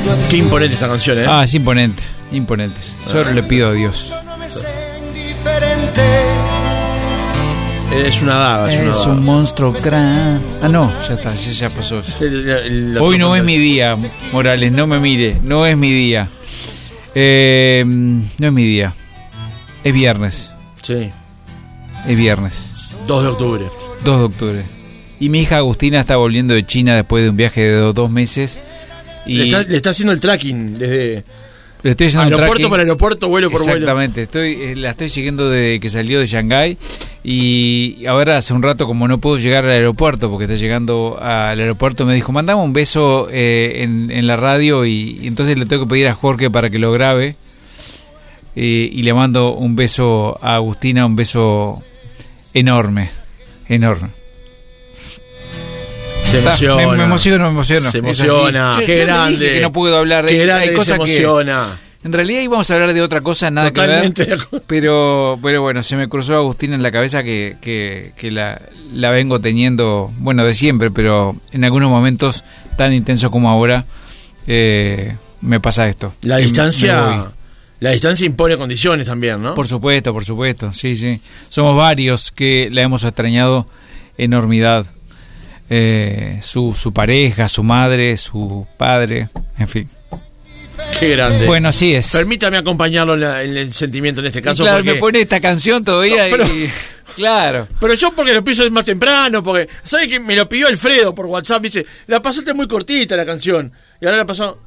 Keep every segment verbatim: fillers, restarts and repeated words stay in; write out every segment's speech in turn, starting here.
Qué imponente esta canción, ¿eh? Ah, es imponente, imponente. Solo le pido a Dios. Es una daga, es una Es daga. un monstruo gran. Ah, no, ya está, ya, ya pasó. El- el- el- Hoy no es mi día, Morales, no me mire, no es mi día. Eh, no es mi día. Es viernes, Sí, es viernes, dos de octubre. dos de octubre. Y mi hija Agustina está volviendo de China después de un viaje de dos, dos meses. Y Le está, le está haciendo el tracking desde le estoy haciendo un aeropuerto tracking. por aeropuerto, vuelo por vuelo. Exactamente, estoy, eh, la estoy siguiendo desde que salió de Shanghái. Y ahora hace un rato, como no puedo llegar al aeropuerto, porque está llegando al aeropuerto, me dijo, mandame un beso eh, en, en la radio. Y, y entonces le tengo que pedir a Jorge para que lo grabe. Eh, y le mando un beso a Agustina, un beso enorme, enorme. Se emociona. Me, me emociono, me emociono. Se Es así. emociona. Yo- Qué yo le grande. dije que no puedo hablar. Qué Hay- grande hay se cosas que emociona. en realidad íbamos a hablar de otra cosa, nada Totalmente que de ver. acuerdo. Pero, pero bueno, se me cruzó Agustina en la cabeza que, que, que la, la vengo teniendo, bueno, de siempre, pero en algunos momentos tan intensos como ahora, eh, me pasa esto. La Que me- me distancia, voy. la distancia impone condiciones también, ¿no? Por supuesto, por supuesto, sí, sí. Somos varios que la hemos extrañado enormidad. Eh, su, su pareja, su madre, su padre, en fin. Qué grande. Bueno, así es. Permítame acompañarlo en, la- en el sentimiento en este Y caso. claro, porque... me pone esta canción todavía No, pero- y... Claro. Pero yo porque lo pienso más temprano, porque... ¿Sabes que me lo pidió Alfredo por WhatsApp? Dice, la pasaste muy cortita la canción. Y ahora la pasó...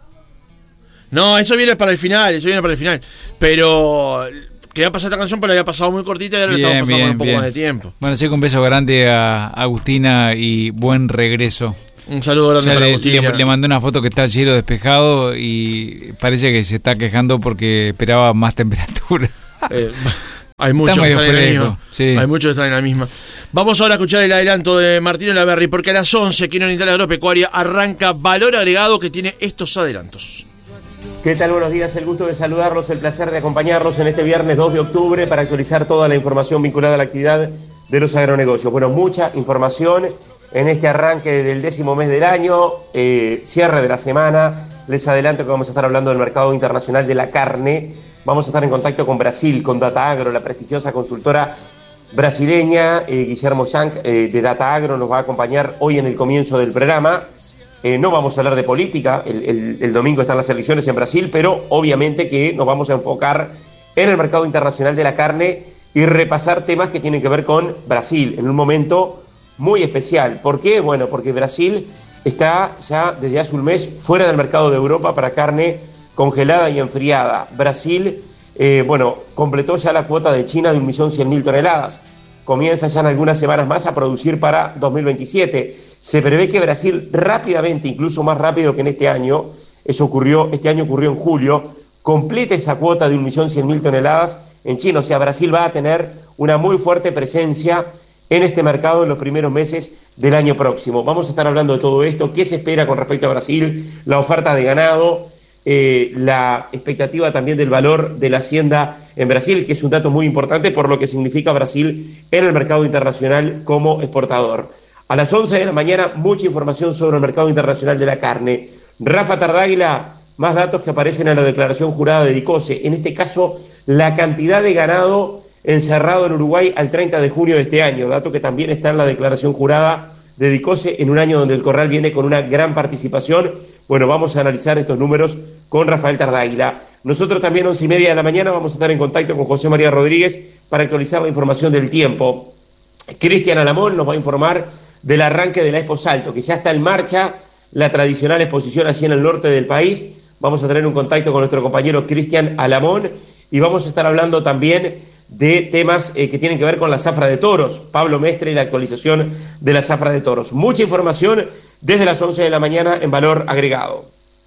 No, eso viene para el final, eso viene para el final. Pero... Quería pasar esta canción, pero la había pasado muy cortita y ahora le Bien, estamos pasando bien, un poco bien. más de tiempo. Bueno, sí, un beso grande a Agustina y buen regreso. Un saludo grande Ya para le, Agustina. le- le mandé una foto que está el cielo despejado y parece que se está quejando porque esperaba más temperatura. Eh, hay muchos Está que medio están en la fresco, misma. sí. Hay muchos que están en la misma. Vamos ahora a escuchar el adelanto de Martín Olaverri, porque a las once, aquí en Oriental Agropecuaria, arranca Valor Agregado, que tiene estos adelantos. ¿Qué tal? Buenos días, el gusto de saludarlos, el placer de acompañarlos en este viernes dos de octubre para actualizar toda la información vinculada a la actividad de los agronegocios. Bueno, mucha información en este arranque del décimo mes del año, eh, cierre de la semana. Les adelanto que vamos a estar hablando del mercado internacional de la carne. Vamos a estar en contacto con Brasil, con Data Agro, la prestigiosa consultora brasileña. eh, Guillermo Shank eh, de Data Agro nos va a acompañar hoy en el comienzo del programa. Eh, no vamos a hablar de política, el, el, el domingo están las elecciones en Brasil, pero obviamente que nos vamos a enfocar en el mercado internacional de la carne y repasar temas que tienen que ver con Brasil en un momento muy especial. ¿Por qué? Bueno, porque Brasil está ya desde hace un mes fuera del mercado de Europa para carne congelada y enfriada. Brasil, eh, bueno, completó ya la cuota de China de un millón cien mil toneladas. Comienza ya en algunas semanas más a producir para dos mil veintisiete. Se prevé que Brasil rápidamente, incluso más rápido que en este año, eso ocurrió, este año ocurrió en julio, complete esa cuota de un millón cien mil toneladas en China. O sea, Brasil va a tener una muy fuerte presencia en este mercado en los primeros meses del año próximo. Vamos a estar hablando de todo esto, qué se espera con respecto a Brasil, la oferta de ganado, eh, la expectativa también del valor de la hacienda en Brasil, que es un dato muy importante por lo que significa Brasil en el mercado internacional como exportador. A las once de la mañana, mucha información sobre el mercado internacional de la carne. Rafa Tardáguila, más datos que aparecen en la declaración jurada de DICOSE. En este caso, la cantidad de ganado encerrado en Uruguay al treinta de junio de este año, dato que también está en la declaración jurada de DICOSE en un año donde el corral viene con una gran participación. Bueno, vamos a analizar estos números con Rafael Tardáguila. Nosotros también a once y media de la mañana vamos a estar en contacto con José María Rodríguez para actualizar la información del tiempo. Cristian Alamón nos va a informar del arranque de la Expo Salto, que ya está en marcha, la tradicional exposición allí en el norte del país. Vamos a tener un contacto con nuestro compañero Cristian Alamón y vamos a estar hablando también de temas eh, que tienen que ver con la zafra de toros. Pablo Mestre y la actualización de la zafra de toros. Mucha información desde las once de la mañana en Valor Agregado.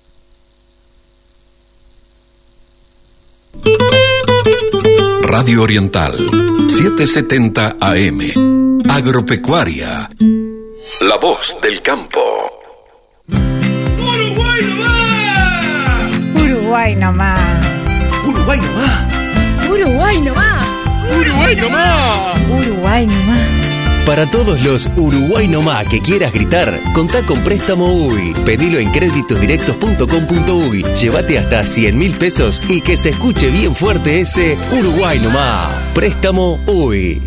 Radio Oriental, setecientos setenta A M. Agropecuaria. La voz del campo. ¡Uruguay nomás! Uruguay nomás. ¡Uruguay nomás! Uruguay nomás. ¡Uruguay nomás! Uruguay nomás. Para todos los Uruguay nomás que quieras gritar, contá con Préstamo U Y. Pedilo en créditos directos punto com punto uy. Llévate hasta cien mil pesos y que se escuche bien fuerte ese Uruguay nomás. Préstamo U Y.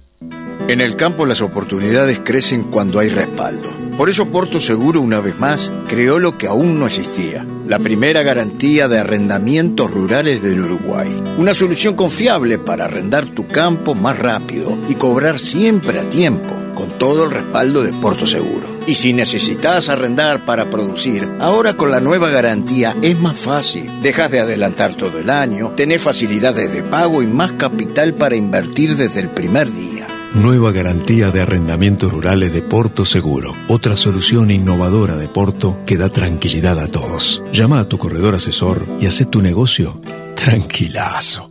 En el campo las oportunidades crecen cuando hay respaldo. Por eso Porto Seguro, una vez más, creó lo que aún no existía: la primera garantía de arrendamientos rurales del Uruguay. Una solución confiable para arrendar tu campo más rápido y cobrar siempre a tiempo, con todo el respaldo de Porto Seguro. Y si necesitas arrendar para producir, ahora con la nueva garantía es más fácil. Dejas de adelantar todo el año, tenés facilidades de pago y más capital para invertir desde el primer día. Nueva garantía de arrendamientos rurales de Porto Seguro. Otra solución innovadora de Porto que da tranquilidad a todos. Llama a tu corredor asesor y haz tu negocio tranquilazo.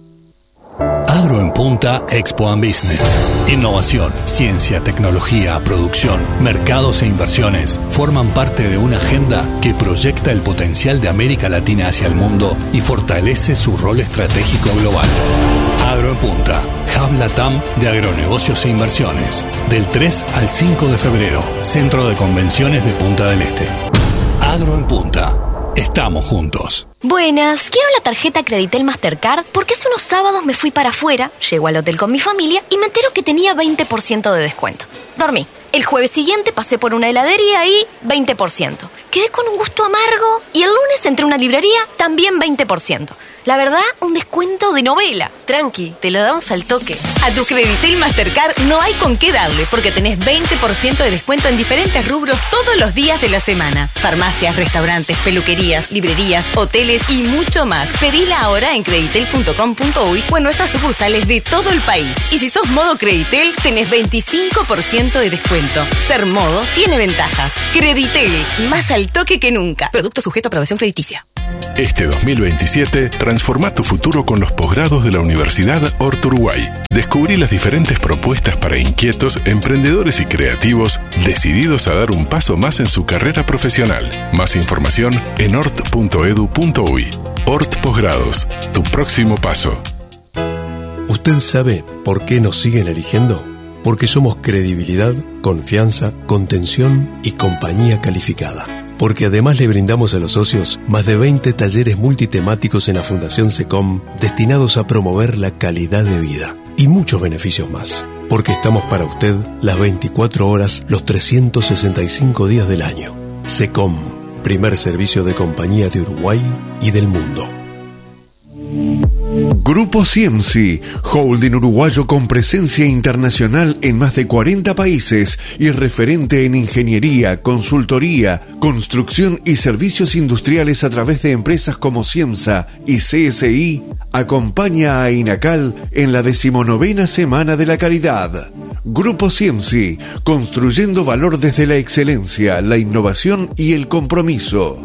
Agro en Punta Expo and Business. Innovación, ciencia, tecnología, producción, mercados e inversiones forman parte de una agenda que proyecta el potencial de América Latina hacia el mundo y fortalece su rol estratégico global. Agro en Punta, Hub Latam de agronegocios e inversiones. Del tres al cinco de febrero, Centro de Convenciones de Punta del Este. Agro en Punta. Estamos juntos. Buenas, quiero la tarjeta Creditel Mastercard porque hace unos sábados me fui para afuera, llego al hotel con mi familia y me entero que tenía veinte por ciento de descuento. Dormí. El jueves siguiente pasé por una heladería y veinte por ciento. Quedé con un gusto amargo y el lunes entré a una librería, también veinte por ciento. La verdad, un descuento de novela. Tranqui, te lo damos al toque. A tu Creditel Mastercard no hay con qué darle porque tenés veinte por ciento de descuento en diferentes rubros todos los días de la semana. Farmacias, restaurantes, peluquerías, librerías, hoteles y mucho más. Pedila ahora en creditel punto com punto uy o en nuestras sucursales de todo el país. Y si sos modo Creditel, tenés veinticinco por ciento de descuento. Ser modo tiene ventajas. Creditel, más al toque que nunca. Producto sujeto a aprobación crediticia. Este dos mil veintisiete, transforma tu futuro con los posgrados de la Universidad Hort Uruguay. Descubrí las diferentes propuestas para inquietos, emprendedores y creativos decididos a dar un paso más en su carrera profesional. Más información en hort punto edu punto uy. Hort Posgrados, tu próximo paso. ¿Usted sabe por qué nos siguen eligiendo? Porque somos credibilidad, confianza, contención y compañía calificada. Porque además le brindamos a los socios más de veinte talleres multitemáticos en la Fundación SECOM destinados a promover la calidad de vida y muchos beneficios más. Porque estamos para usted las veinticuatro horas, los trescientos sesenta y cinco días del año. SECOM, primer servicio de compañía de Uruguay y del mundo. Grupo Ciemci, holding uruguayo con presencia internacional en más de cuarenta países y referente en ingeniería, consultoría, construcción y servicios industriales a través de empresas como Ciemsa y C S I, acompaña a INACAL en la decimonovena Semana de la Calidad. Grupo Ciemci, construyendo valor desde la excelencia, la innovación y el compromiso.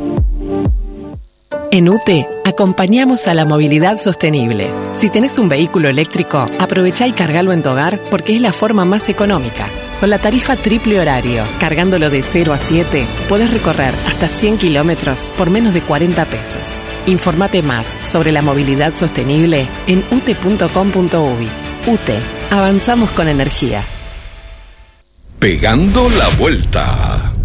En U T E acompañamos a la movilidad sostenible. Si tenés un vehículo eléctrico, aprovechá y cargalo en tu hogar porque es la forma más económica. Con la tarifa triple horario, cargándolo de cero a siete, podés recorrer hasta cien kilómetros por menos de cuarenta pesos. Informate más sobre la movilidad sostenible en u t e punto com punto uy. U T E, avanzamos con energía. Pegando la vuelta.